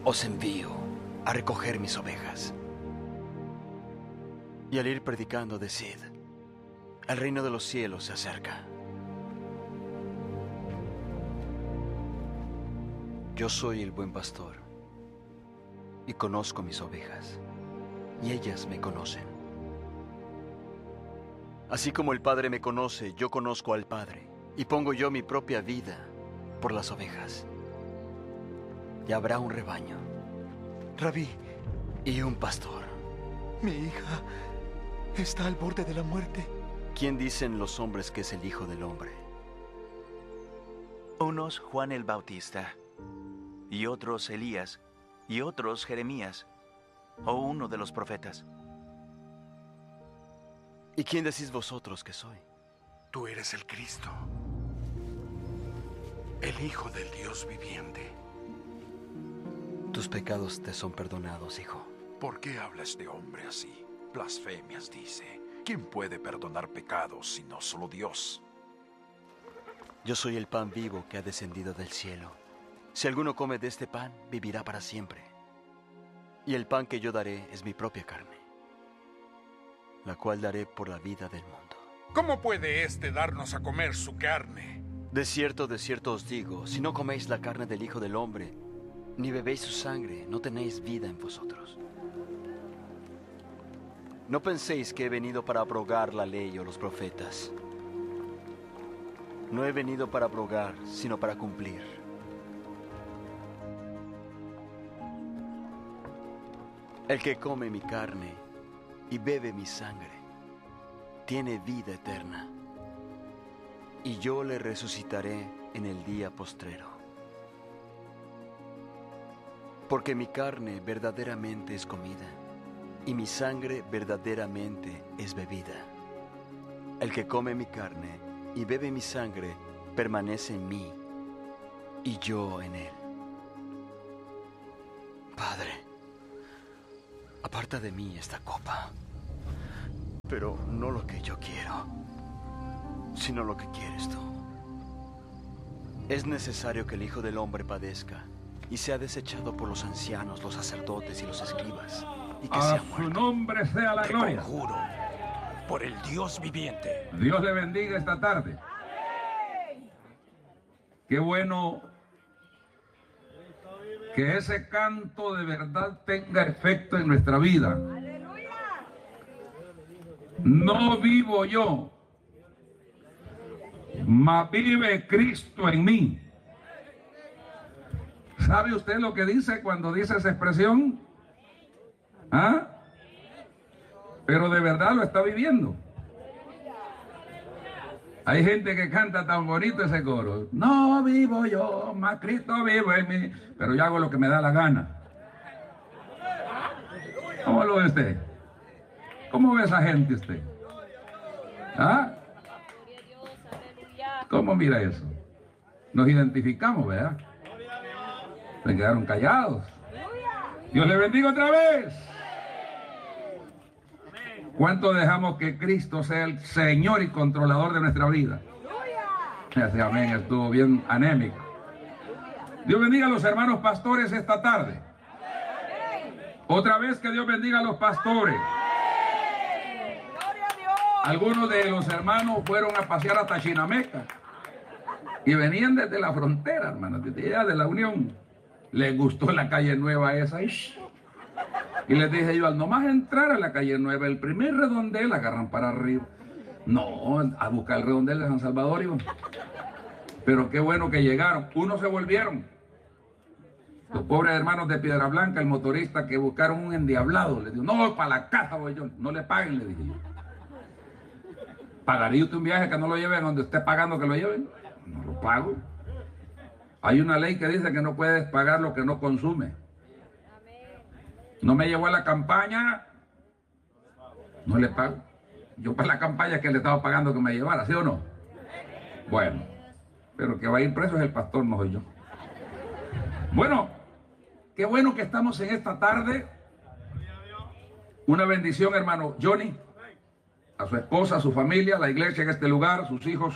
os envío a recoger mis ovejas. Y al ir predicando, decid, el reino de los cielos se acerca. Yo soy el buen pastor, y conozco mis ovejas, y ellas me conocen. Así como el Padre me conoce, yo conozco al Padre, y pongo yo mi propia vida por las ovejas. Y habrá un rebaño, Rabí, y un pastor. mi hija está al borde de la muerte. ¿Quién dicen los hombres que es el Hijo del Hombre? Unos Juan el Bautista, y otros Elías, y otros Jeremías, o uno de los profetas. ¿Y quién decís vosotros que soy? Tú eres el Cristo, el Hijo del Dios viviente. Tus pecados te son perdonados, hijo. ¿Por qué habla este hombre así? Blasfemias dice. ¿Quién puede perdonar pecados sino solo Dios? Yo soy el pan vivo que ha descendido del cielo. Si alguno come de este pan, vivirá para siempre. Y el pan que yo daré es mi propia carne, la cual daré por la vida del mundo. ¿Cómo puede éste darnos a comer su carne? De cierto os digo, si no coméis la carne del Hijo del Hombre, ni bebéis su sangre, no tenéis vida en vosotros. No penséis que he venido para abrogar la ley o los profetas. No he venido para abrogar, sino para cumplir. El que come mi carne y bebe mi sangre, tiene vida eterna, y yo le resucitaré en el día postrero. Porque mi carne verdaderamente es comida, y mi sangre verdaderamente es bebida. El que come mi carne y bebe mi sangre permanece en mí, y yo en él. Padre, aparta de mí esta copa, pero no lo que yo quiero, sino lo que quieres tú. Es necesario que el Hijo del Hombre padezca y sea desechado por los ancianos, los sacerdotes y los escribas, y que sea muerto. A su nombre sea la Te gloria. conjuro por el Dios viviente. Dios le bendiga esta tarde. Qué bueno que ese canto de verdad tenga efecto en nuestra vida. No vivo yo, mas vive Cristo en mí. ¿Sabe usted lo que dice cuando dice esa expresión? ¿Ah? Pero de verdad lo está viviendo. Hay gente que canta tan bonito ese coro. No vivo yo, mas Cristo vive en mí. Pero yo hago lo que me da la gana. ¿Cómo lo ve usted? ¿Cómo ve esa gente usted? ¿Ah? ¿Cómo mira eso? Nos identificamos, ¿verdad? Se quedaron callados. Dios le bendiga otra vez. ¿Cuánto dejamos que Cristo sea el Señor y controlador de nuestra vida? Ese amén estuvo bien anémico. Dios bendiga a los hermanos pastores esta tarde. Otra vez que Dios bendiga a los pastores. Algunos de los hermanos fueron a pasear hasta Chinameca y venían desde la frontera, hermanos, desde allá de la Unión. Les gustó la calle nueva esa. Y les dije yo, al nomás entrar a la calle nueva, el primer redondel agarran para arriba. No, a buscar el redondel de San Salvador. Pero qué bueno que llegaron. Unos se volvieron. Los pobres hermanos de Piedra Blanca, el motorista, que buscaron un endiablado. Les digo, no, para la casa voy yo. No le paguen, le dije yo. ¿Pagaría usted un viaje que no lo lleven donde esté pagando que lo lleven? No lo pago. Hay una ley que dice que no puedes pagar lo que no consume. No me llevó a la campaña, no le pago. Yo para la campaña que le estaba pagando que me llevara, ¿sí o no? Bueno, pero que va a ir preso es el pastor, no soy yo. Bueno, qué bueno que estamos en esta tarde. Una bendición, hermano Johnny, a su esposa, a su familia, a la iglesia en este lugar, a sus hijos.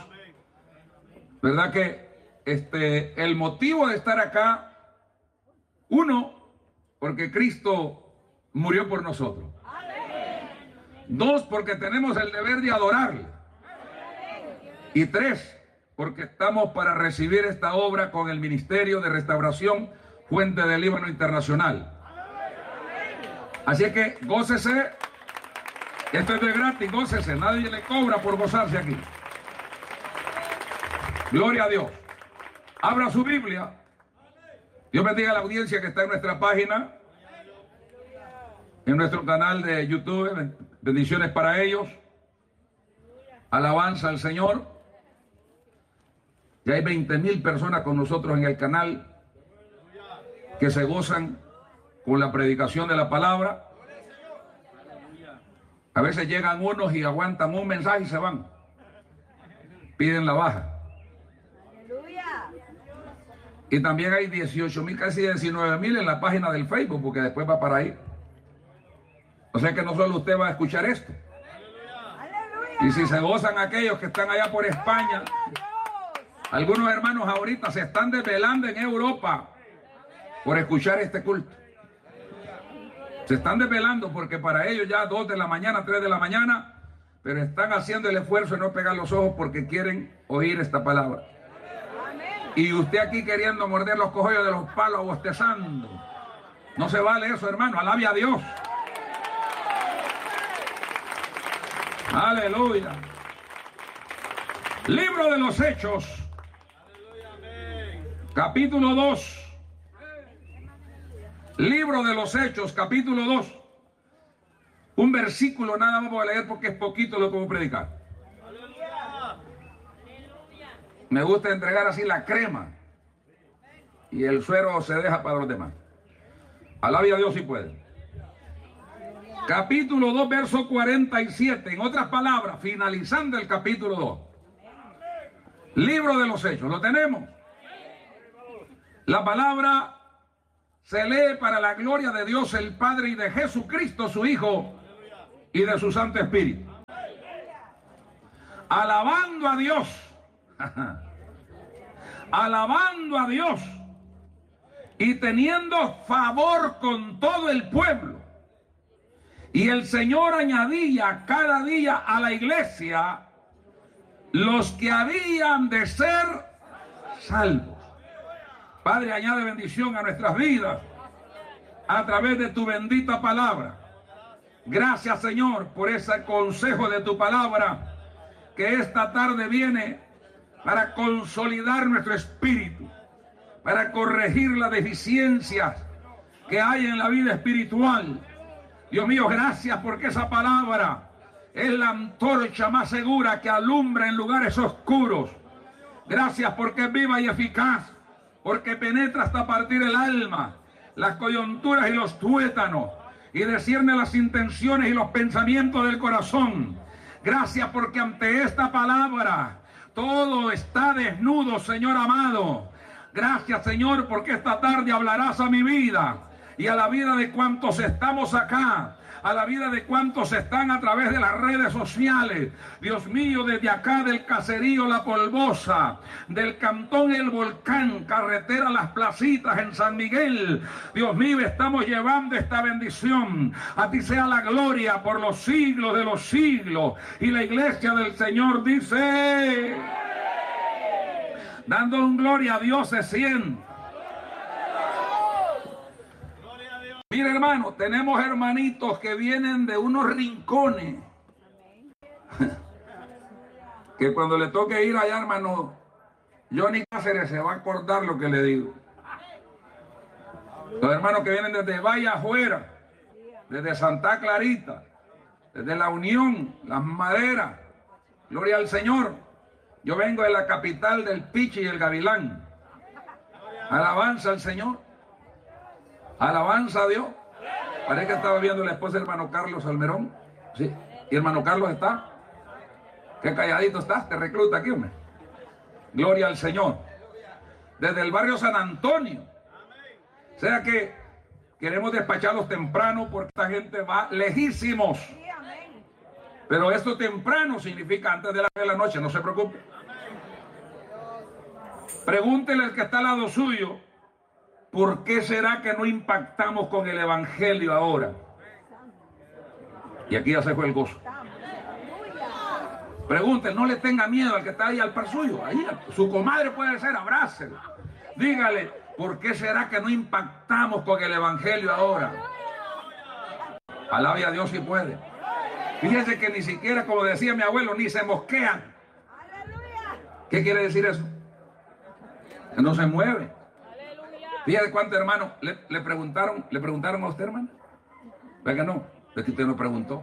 ¿Verdad que el motivo de estar acá, uno, porque Cristo murió por nosotros. 2, porque tenemos el deber de adorarle. Y 3, porque estamos para recibir esta obra con el Ministerio de Restauración Fuente del Líbano Internacional. Así que gócese. Esto es de gratis, gócese. Nadie le cobra por gozarse aquí. Gloria a Dios. Abra su Biblia. Dios bendiga a la audiencia que está en nuestra página, en nuestro canal de YouTube. Bendiciones para ellos. Alabanza al Señor. Ya hay 20,000 personas con nosotros en el canal que se gozan con la predicación de la palabra. A veces llegan unos y aguantan un mensaje y se van. Piden la baja. Y también hay 18,000, casi 19,000 en la página del Facebook, porque después va para ahí. O sea que no solo usted va a escuchar esto. Y si se gozan aquellos que están allá por España, algunos hermanos ahorita se están desvelando en Europa por escuchar este culto. Se están desvelando porque para ellos ya 2 de la mañana, 3 de la mañana, pero están haciendo el esfuerzo de no pegar los ojos porque quieren oír esta palabra. Y usted aquí queriendo morder los cogollos de los palos, bostezando. No se vale eso, hermano. Alabe a Dios. Aleluya. Libro de los Hechos, capítulo 2. Libro de los Hechos, capítulo 2. Un versículo nada más voy a leer porque es poquito lo que voy a predicar. Me gusta entregar así la crema y el suero se deja para los demás. Alabe a Dios si puede. Capítulo 2, verso 47. En otras palabras, finalizando el capítulo 2. Libro de los Hechos. ¿Lo tenemos? La palabra se lee para la gloria de Dios el Padre y de Jesucristo su Hijo y de su Santo Espíritu. Alabando a Dios. Alabando a Dios y teniendo favor con todo el pueblo. Y el Señor añadía cada día a la iglesia los que habían de ser salvos. Padre, añade bendición a nuestras vidas a través de tu bendita palabra. Gracias, Señor, por ese consejo de tu palabra que esta tarde viene para consolidar nuestro espíritu, para corregir las deficiencias que hay en la vida espiritual. Dios mío, gracias porque esa palabra es la antorcha más segura que alumbra en lugares oscuros. Gracias porque es viva y eficaz, porque penetra hasta partir el alma, las coyunturas y los tuétanos, y discierne las intenciones y los pensamientos del corazón. Gracias porque ante esta palabra todo está desnudo, Señor amado. Gracias, Señor, porque esta tarde hablarás a mi vida y a la vida de cuantos estamos acá, a la vida de cuantos están a través de las redes sociales. Dios mío, desde acá del caserío La Polvosa, del cantón El Volcán, carretera Las Placitas en San Miguel. Dios mío, estamos llevando esta bendición. A ti sea la gloria por los siglos de los siglos. Y la iglesia del Señor dice, dando un gloria a Dios se siente. Mira, hermano, tenemos hermanitos que vienen de unos rincones. Que cuando le toque ir allá, hermano, Johnny Cáceres se va a acordar lo que le digo. Los hermanos que vienen desde Valle Afuera, desde Santa Clarita, desde La Unión, Las Maderas. Gloria al Señor. Yo vengo de la capital del Pichi y el Gavilán. Alabanza al Señor. Alabanza a Dios. Parece que estaba viendo la esposa del hermano Carlos Almerón. Sí. ¿Y hermano Carlos está? Qué calladito estás, te recluta aquí, hombre. Gloria al Señor. Desde el barrio San Antonio. O sea que queremos despacharlos temprano porque esta gente va lejísimos. Pero esto temprano significa antes de la noche, no se preocupe. Pregúntele al que está al lado suyo ¿por qué será que no impactamos con el evangelio ahora? Y aquí ya se fue el gozo. Pregunten, no le tenga miedo al que está ahí al par suyo. Ahí, su comadre puede ser, abrácelo. Dígale, ¿por qué será que no impactamos con el evangelio ahora? Alabe a Dios si puede. Fíjense que ni siquiera, como decía mi abuelo, ni se mosquean. ¿Qué quiere decir eso? Que no se mueve. Fíjate cuántos hermanos le preguntaron a usted, hermano. ¿Ve que no? Es que usted no preguntó.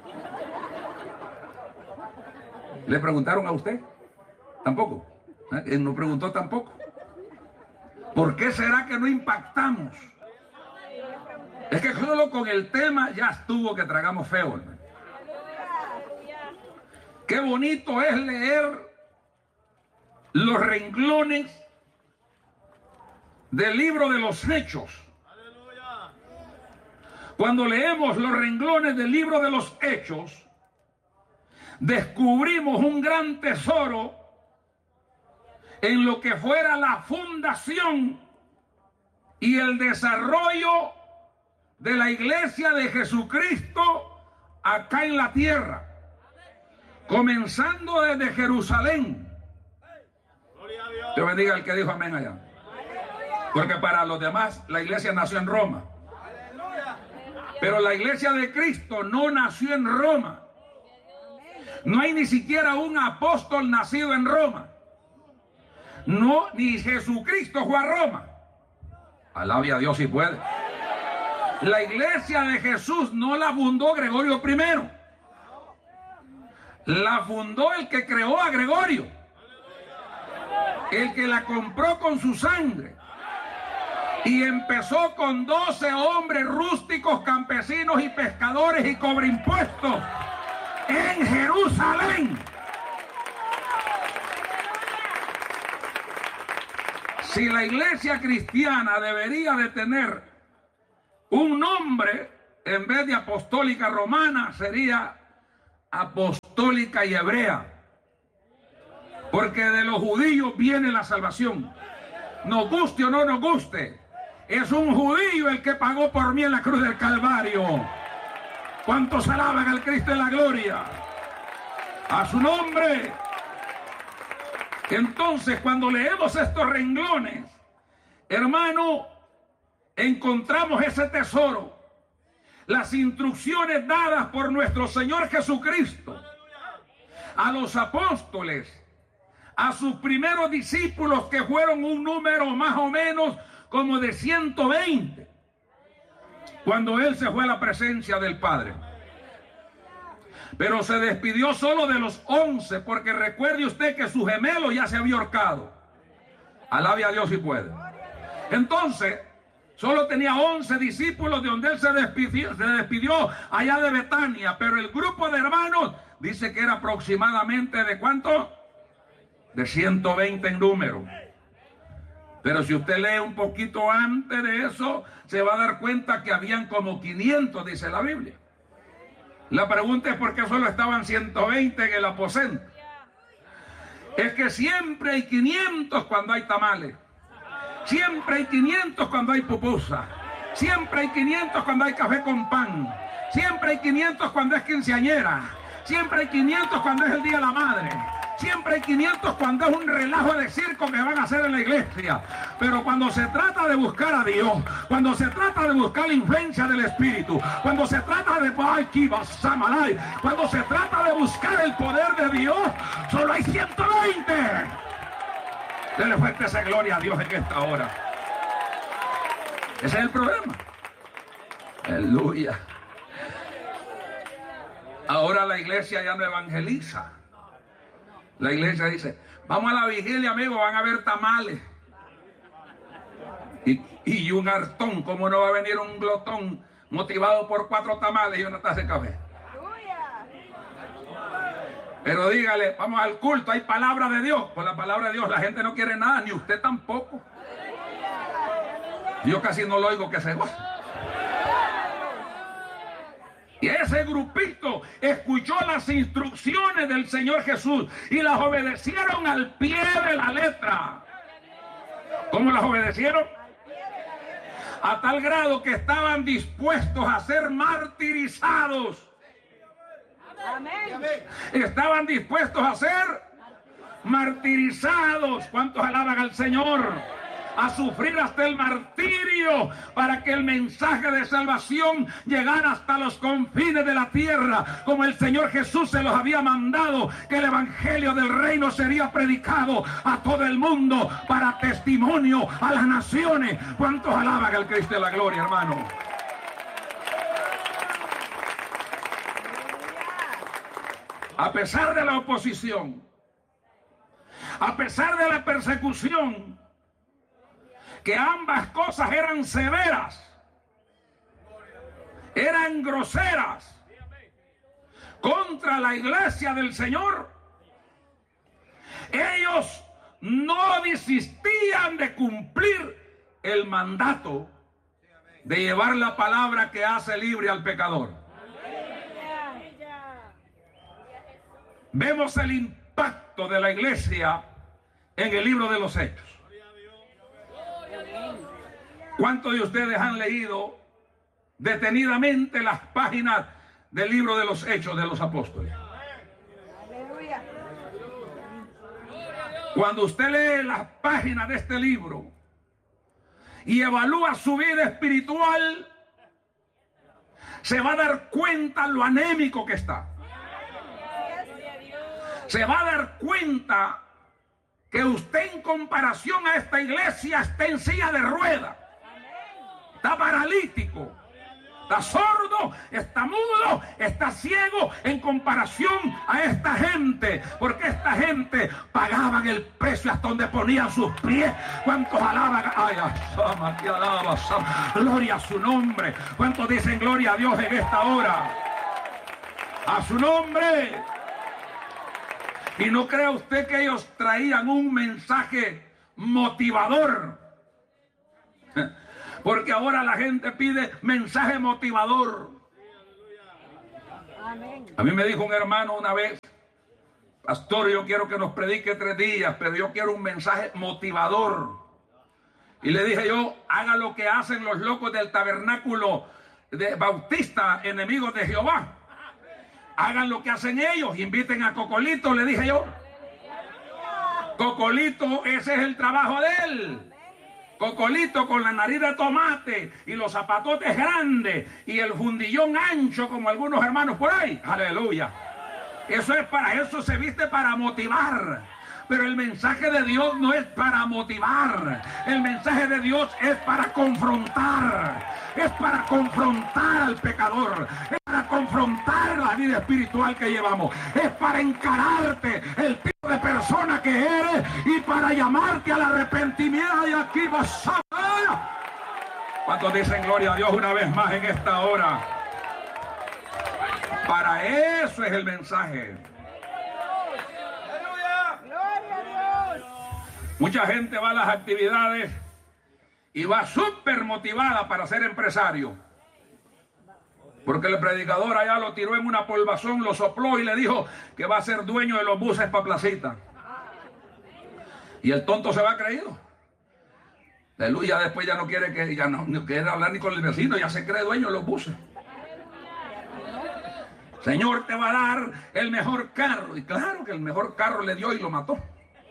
¿Le preguntaron a usted? Tampoco. Él no preguntó tampoco. ¿Por qué será que no impactamos? Es que solo con el tema ya estuvo que tragamos feo, hermano. Qué bonito es leer los renglones del libro de los Hechos. Cuando leemos los renglones del libro de los Hechos, descubrimos un gran tesoro en lo que fuera la fundación y el desarrollo de la iglesia de Jesucristo acá en la tierra, comenzando desde Jerusalén. Dios bendiga al que dijo amén allá. Porque para los demás la iglesia nació en Roma, pero la iglesia de Cristo no nació en Roma. No hay ni siquiera un apóstol nacido en Roma. No, ni Jesucristo fue a Roma. Alabe a Dios si puede. La iglesia de Jesús no la fundó Gregorio I. La fundó el que creó a Gregorio. El que la compró con su sangre. Y empezó con 12 hombres rústicos, campesinos y pescadores y cobreimpuestos en Jerusalén. Si la iglesia cristiana debería de tener un nombre, en vez de apostólica romana, sería apostólica y hebrea. Porque de los judíos viene la salvación. Nos guste o no nos guste, es un judío el que pagó por mí en la cruz del Calvario. ¿Cuántos alaban al Cristo de la gloria? A su nombre. Entonces, cuando leemos estos renglones, hermano, encontramos ese tesoro. Las instrucciones dadas por nuestro Señor Jesucristo a los apóstoles, a sus primeros discípulos, que fueron un número más o menos como de 120, cuando Él se fue a la presencia del Padre. Pero se despidió solo de los 11, porque recuerde usted que su gemelo ya se había ahorcado. Alabe a Dios si puede. Entonces, solo tenía 11 discípulos, de donde Él se despidió allá de Betania. Pero el grupo de hermanos dice que era aproximadamente ¿de cuánto? De 120 en número. Pero si usted lee un poquito antes de eso, se va a dar cuenta que habían como 500, dice la Biblia. La pregunta es por qué solo estaban 120 en el aposento. Es que siempre hay 500 cuando hay tamales. Siempre hay 500 cuando hay pupusa. Siempre hay 500 cuando hay café con pan. Siempre hay 500 cuando es quinceañera. Siempre hay 500 cuando es el Día de la Madre. Siempre hay 500 cuando es un relajo de circo que van a hacer en la iglesia. Pero cuando se trata de buscar a Dios, cuando se trata de buscar la influencia del Espíritu, cuando se trata de cuando se trata de buscar el poder de Dios, solo hay 120. Dele fuerte esa gloria a Dios en esta hora. Ese es el problema. Aleluya. Ahora la iglesia ya no evangeliza. La iglesia dice, vamos a la vigilia, amigo, van a haber tamales. Y un hartón, ¿cómo no va a venir un glotón motivado por 4 tamales y una taza de café? Pero dígale, vamos al culto, hay palabra de Dios. Por la palabra de Dios la gente no quiere nada, ni usted tampoco. Yo casi no lo oigo que se goza. Y ese grupito escuchó las instrucciones del Señor Jesús y las obedecieron al pie de la letra. ¿Cómo las obedecieron? a tal grado que estaban dispuestos a ser martirizados. Amén. Estaban dispuestos a ser martirizados. ¿Cuántos alaban al Señor? A sufrir hasta el martirio para que el mensaje de salvación llegara hasta los confines de la tierra, como el Señor Jesús se los había mandado, que el evangelio del reino sería predicado a todo el mundo para testimonio a las naciones. ¿Cuántos alaban al Cristo de la gloria, hermano? A pesar de la oposición, a pesar de la persecución, que ambas cosas eran severas, eran groseras contra la iglesia del Señor, ellos no desistían de cumplir el mandato de llevar la palabra que hace libre al pecador. Vemos el impacto de la iglesia en el libro de los Hechos. ¿Cuántos de ustedes han leído detenidamente las páginas del libro de los Hechos de los Apóstoles? Cuando usted lee las páginas de este libro y evalúa su vida espiritual, se va a dar cuenta lo anémico que está. Se va a dar cuenta que usted, en comparación a esta iglesia, está en silla de ruedas. Está paralítico, está sordo, está mudo, está ciego en comparación a esta gente, porque esta gente pagaban el precio hasta donde ponían sus pies. ¿Cuántos alaban? Ay, Sama, te alaba, Sama. Gloria a su nombre. ¿Cuántos dicen gloria a Dios en esta hora? A su nombre. Y no crea usted que ellos traían un mensaje motivador. Porque ahora la gente pide mensaje motivador. A mí me dijo un hermano una vez: pastor, yo quiero que nos predique 3 días, pero yo quiero un mensaje motivador. Y le dije yo: haga lo que hacen los locos del tabernáculo de Bautista, enemigos de Jehová. Hagan lo que hacen ellos, inviten a Cocolito, le dije yo. Cocolito, ese es el trabajo de él. Cocolito con la nariz de tomate y los zapatotes grandes y el fundillón ancho como algunos hermanos por ahí. Aleluya. Eso se viste para motivar. Pero el mensaje de Dios no es para motivar. El mensaje de Dios es para confrontar. Es para confrontar al pecador. Es para confrontar la vida espiritual que llevamos. Es para encararte el tipo de persona que eres y para llamarte al arrepentimiento. Y aquí vas a ver. ¿Cuántos dicen gloria a Dios una vez más en esta hora? Para eso es el mensaje. Mucha gente va a las actividades y va súper motivada para ser empresario. Porque el predicador allá lo tiró en una polvazón, lo sopló y le dijo que va a ser dueño de los buses para Placita. Y el tonto se va creído. Aleluya, después ya no quiere hablar ni con el vecino, ya se cree dueño de los buses. Señor, te va a dar el mejor carro. Y claro que el mejor carro le dio y lo mató.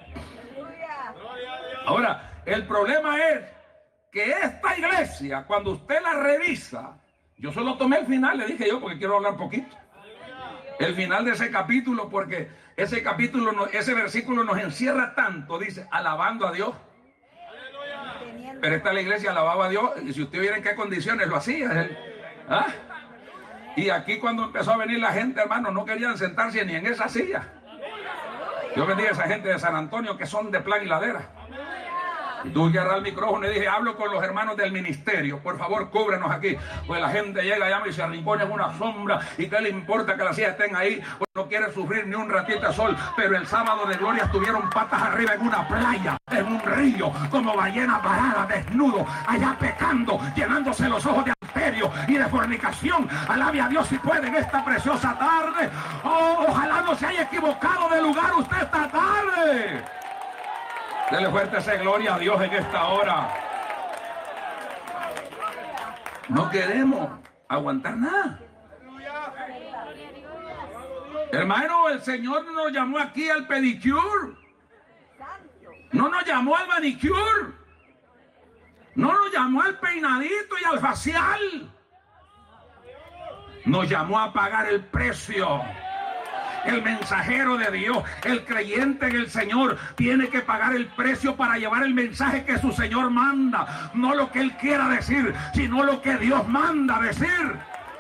Ahora, el problema es que esta iglesia, cuando usted la revisa, yo solo tomé el final, le dije yo, porque quiero hablar poquito. El final de ese capítulo, porque ese versículo nos encierra tanto, dice, alabando a Dios. Pero esta la iglesia alababa a Dios, y si usted viera en qué condiciones lo hacía. ¿Ah? Y aquí cuando empezó a venir la gente, hermano, no querían sentarse ni en esa silla. Yo bendiga a esa gente de San Antonio que son de plan y ladera. Y tuve que agarrar el micrófono y dije: hablo con los hermanos del ministerio, por favor cúbrenos aquí. Pues la gente llega allá y se arrincona en una sombra, y qué le importa que las sillas estén ahí, pues no quiere sufrir ni un ratito de sol. Pero el sábado de gloria estuvieron patas arriba en una playa, en un río, como ballena parada, desnudo, allá pecando, llenándose los ojos de adulterio y de fornicación. Alabe a Dios si puede en esta preciosa tarde. Oh, ojalá no se haya equivocado de lugar usted esta tarde. Dele fuerte esa gloria a Dios en esta hora. No queremos aguantar nada. Hermano, el Señor no nos llamó aquí al pedicure. No nos llamó al manicure. No nos llamó al peinadito y al facial. Nos llamó a pagar el precio. El mensajero de Dios, el creyente en el Señor, tiene que pagar el precio para llevar el mensaje que su Señor manda. No lo que Él quiera decir, sino lo que Dios manda decir.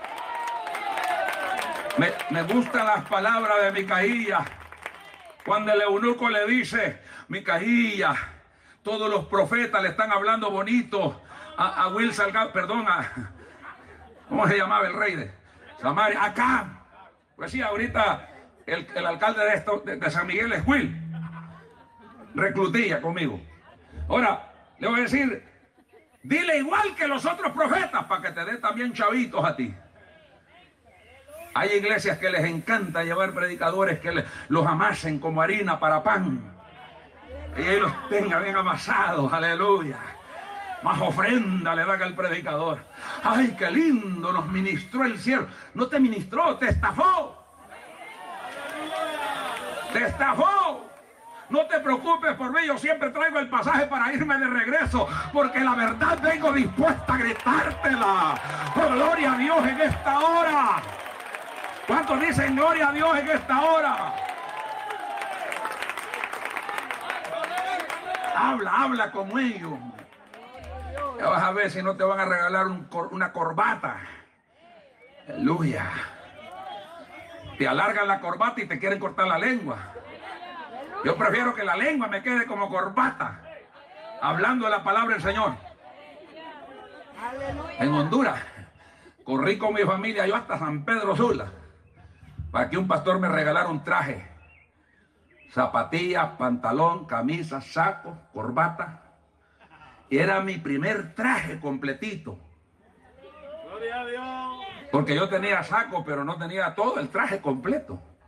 Me gustan las palabras de Micaías. Cuando el eunuco le dice, Micaías, todos los profetas le están hablando bonito a Will Salgado, perdón, ¿cómo se llamaba el rey de Samaria? Acá. Pues sí, ahorita el alcalde de San Miguel es Will. Reclutilla conmigo. Ahora, le voy a decir, dile igual que los otros profetas para que te dé también chavitos a ti. Hay iglesias que les encanta llevar predicadores que los amasen como harina para pan. Y ellos los tengan bien amasados, aleluya. Más ofrenda le dan al predicador. ¡Ay, qué lindo nos ministró el cielo! No te ministró, te estafó. ¡Te estafó! No te preocupes por mí, yo siempre traigo el pasaje para irme de regreso, porque la verdad vengo dispuesta a gritártela. ¡Oh, gloria a Dios en esta hora! ¿Cuántos dicen gloria a Dios en esta hora? Habla como ellos. Ya vas a ver si no te van a regalar una corbata. Aleluya. Te alargan la corbata y te quieren cortar la lengua. Yo prefiero que la lengua me quede como corbata, hablando de la palabra del Señor. En Honduras, corrí con mi familia yo hasta San Pedro Sula, para que un pastor me regalara un traje. Zapatillas, pantalón, camisa, saco, corbata. Y era mi primer traje completito. Porque yo tenía saco, pero no tenía todo el traje completo.